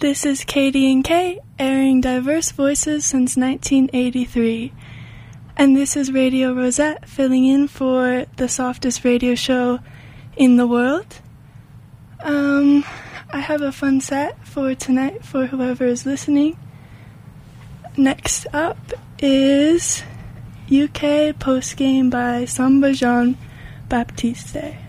This is Katie and Kay, airing diverse voices since 1983. And this is Radio Rosette, filling in for the softest radio show in the world. I have a fun set for tonight for whoever is listening. Next up is UK Postgame by Samba Jean Baptiste.